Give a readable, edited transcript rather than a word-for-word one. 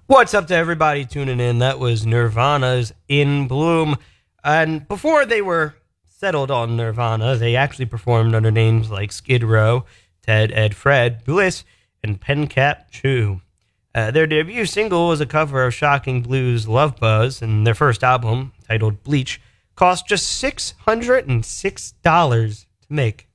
What's up to everybody tuning in? That was Nirvana's In Bloom. And before they were settled on Nirvana, they actually performed under names like Skid Row, Ted, Ed, Fred, Bliss, and Pencap Chew. Their debut single was a cover of Shocking Blues' Love Buzz, and their first album, titled Bleach, cost just $606 to make.